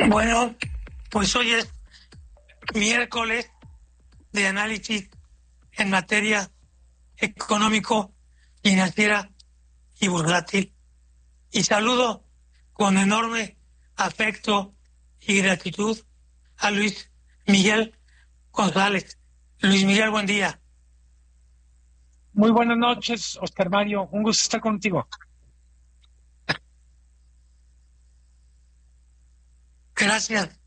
Bueno, pues hoy es miércoles de análisis en materia económico, financiera y bursátil. Y saludo con enorme afecto y gratitud a Luis Miguel González. Luis Miguel, buen día. Muy buenas noches, Oscar Mario. Un gusto estar contigo. Gracias